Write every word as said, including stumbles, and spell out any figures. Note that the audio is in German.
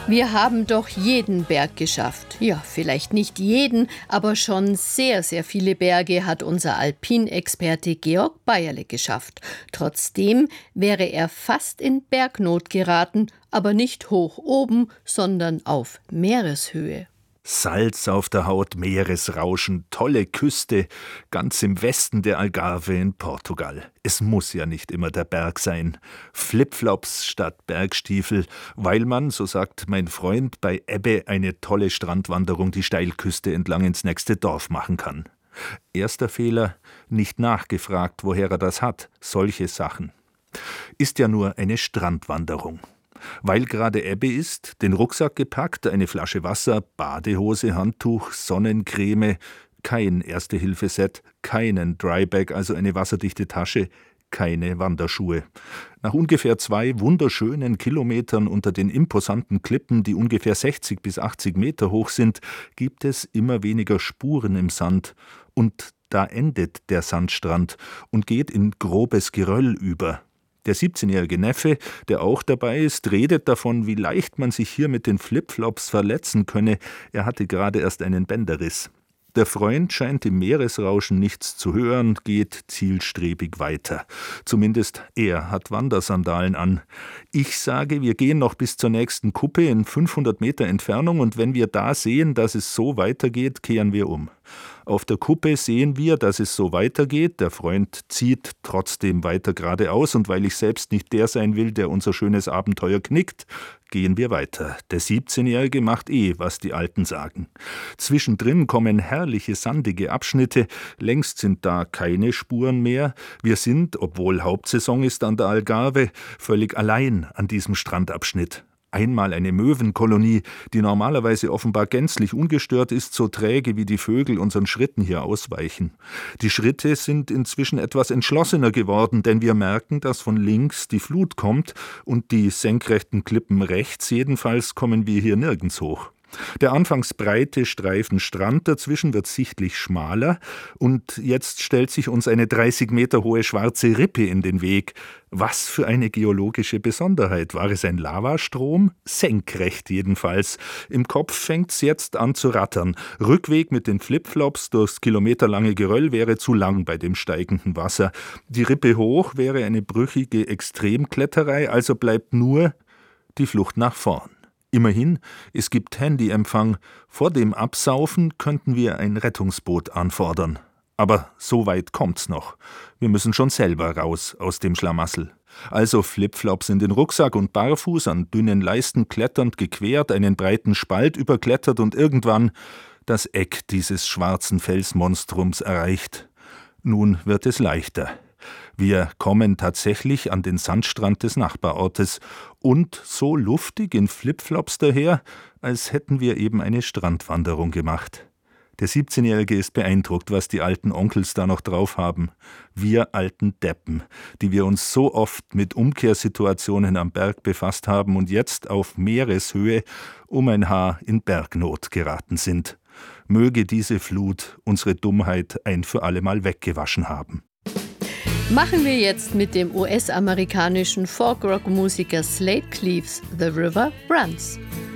Wir haben doch jeden Berg geschafft. Ja, vielleicht nicht jeden, aber schon sehr, sehr viele Berge hat unser Alpinexperte Georg Bayerle geschafft. Trotzdem wäre er fast in Bergnot geraten, aber nicht hoch oben, sondern auf Meereshöhe. Salz auf der Haut, Meeresrauschen, tolle Küste, ganz im Westen der Algarve in Portugal. Es muss ja nicht immer der Berg sein. Flipflops statt Bergstiefel, weil man, so sagt mein Freund, bei Ebbe eine tolle Strandwanderung die Steilküste entlang ins nächste Dorf machen kann. Erster Fehler, nicht nachgefragt, woher er das hat, solche Sachen. Ist ja nur eine Strandwanderung. Weil gerade Ebbe ist, den Rucksack gepackt, eine Flasche Wasser, Badehose, Handtuch, Sonnencreme, kein Erste-Hilfe-Set, keinen Drybag, also eine wasserdichte Tasche, keine Wanderschuhe. Nach ungefähr zwei wunderschönen Kilometern unter den imposanten Klippen, die ungefähr sechzig bis achtzig Meter hoch sind, gibt es immer weniger Spuren im Sand. Und da endet der Sandstrand und geht in grobes Geröll über. Der siebzehnjährige Neffe, der auch dabei ist, redet davon, wie leicht man sich hier mit den Flipflops verletzen könne. Er hatte gerade erst einen Bänderriss. Der Freund scheint im Meeresrauschen nichts zu hören, geht zielstrebig weiter. Zumindest er hat Wandersandalen an. Ich sage, wir gehen noch bis zur nächsten Kuppe in fünfhundert Meter Entfernung und wenn wir da sehen, dass es so weitergeht, kehren wir um. Auf der Kuppe sehen wir, dass es so weitergeht. Der Freund zieht trotzdem weiter geradeaus und weil ich selbst nicht der sein will, der unser schönes Abenteuer knickt, gehen wir weiter. Der siebzehnjährige macht eh, was die Alten sagen. Zwischendrin kommen herrliche sandige Abschnitte. Längst sind da keine Spuren mehr. Wir sind, obwohl Hauptsaison ist an der Algarve, völlig allein an diesem Strandabschnitt. Einmal eine Möwenkolonie, die normalerweise offenbar gänzlich ungestört ist, so träge wie die Vögel unseren Schritten hier ausweichen. Die Schritte sind inzwischen etwas entschlossener geworden, denn wir merken, dass von links die Flut kommt und die senkrechten Klippen rechts jedenfalls kommen wir hier nirgends hoch. Der anfangs breite Streifen Strand dazwischen wird sichtlich schmaler und jetzt stellt sich uns eine dreißig Meter hohe schwarze Rippe in den Weg. Was für eine geologische Besonderheit. War es ein Lavastrom? Senkrecht jedenfalls. Im Kopf fängt's jetzt an zu rattern. Rückweg mit den Flipflops durchs kilometerlange Geröll wäre zu lang bei dem steigenden Wasser. Die Rippe hoch wäre eine brüchige Extremkletterei, also bleibt nur die Flucht nach vorn. Immerhin, es gibt Handyempfang. Vor dem Absaufen könnten wir ein Rettungsboot anfordern. Aber so weit kommt's noch. Wir müssen schon selber raus aus dem Schlamassel. Also Flipflops in den Rucksack und barfuß an dünnen Leisten kletternd gequert, einen breiten Spalt überklettert und irgendwann das Eck dieses schwarzen Felsmonstrums erreicht. Nun wird es leichter. Wir kommen tatsächlich an den Sandstrand des Nachbarortes und so luftig in Flipflops daher, als hätten wir eben eine Strandwanderung gemacht. Der siebzehnjährige ist beeindruckt, was die alten Onkels da noch drauf haben. Wir alten Deppen, die wir uns so oft mit Umkehrsituationen am Berg befasst haben und jetzt auf Meereshöhe um ein Haar in Bergnot geraten sind. Möge diese Flut unsere Dummheit ein für allemal weggewaschen haben. Machen wir jetzt mit dem U S-amerikanischen Folk-Rock-Musiker Slade Cleaves The River Runs.